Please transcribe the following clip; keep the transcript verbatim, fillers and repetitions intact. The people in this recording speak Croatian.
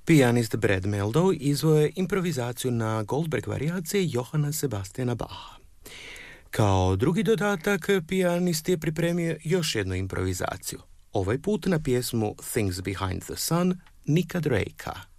Pijanist Brad Mehldau izveo je improvizaciju na Goldberg varijacije Johana Sebastiana Bacha. Kao drugi dodatak, pijanist je pripremio još jednu improvizaciju, ovaj put na pjesmu Things Behind the Sun Nicka Drakea.